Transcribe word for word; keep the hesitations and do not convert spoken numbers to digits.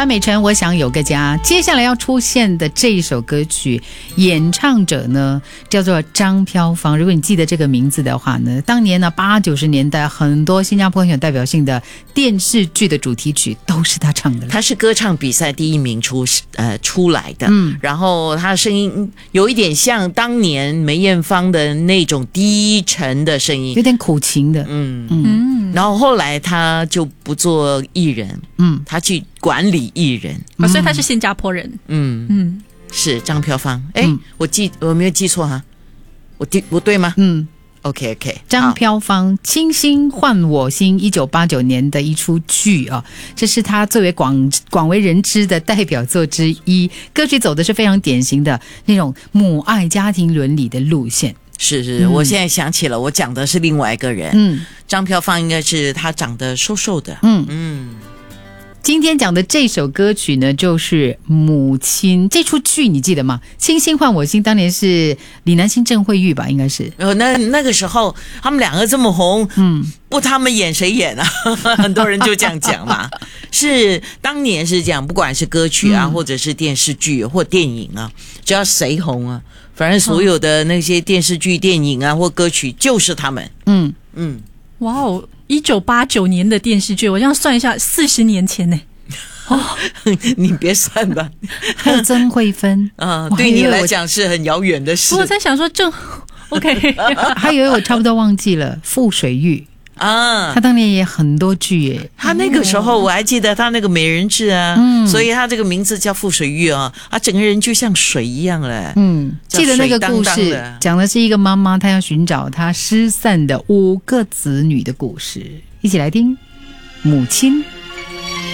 潘美辰，我想有个家。接下来要出现的这一首歌曲，演唱者呢叫做张飘芳。如果你记得这个名字的话呢，当年呢八九十年代很多新加坡很有代表性的电视剧的主题曲都是他唱的。 他是歌唱比赛第一名出呃出来的， 嗯， 然后他的声音有一点像当年梅艳芳的那种低沉的声音， 有点苦情的， 嗯嗯。 嗯，然后后来他就不做艺人，嗯，他去管理艺人， 哦，所以他是新加坡人， 嗯嗯，是张飘芳。哎、嗯，我记我没有记错哈，我记我对吗？ 嗯 ，OK OK， 张飘芳《倾心换我心》一九八九年的一出剧啊，这是他最为广广为人知的代表作之一。歌曲走的是非常典型的那种母爱家庭伦理的路线。 是是、嗯，我现在想起了，我讲的是另外一个人。嗯，张飘芳应该是她长得瘦瘦的。嗯嗯， 今天讲的这首歌曲呢，就是《母亲》这出剧，你记得吗？《倾心换我心》当年是李南星、郑慧玉吧，应该是。 呃，那那个时候他们两个这么红，嗯，不他们演谁演啊？很多人就这样讲嘛。是当年是这样，不管是歌曲啊，嗯、或者是电视剧或电影啊，只要谁红啊。反正所有的那些电视剧、电影啊，或歌曲，就是他们。嗯嗯，哇哦，一九八九年的电视剧，我这样算一下，四十年前呢。 哦，你别算吧。 还有曾慧芬啊，对你来讲是很遥远的事。 我在想说正 ，OK， 还有我差不多忘记了傅水玉。啊，他当年也很多剧耶。 他那个时候我还记得他那个美人痣啊，嗯，所以他这个名字叫傅水玉啊，他整个人就像水一样了。 嗯，记得那个故事讲的是一个妈妈，她要寻找她失散的五个子女的故事，一起来听《母亲》。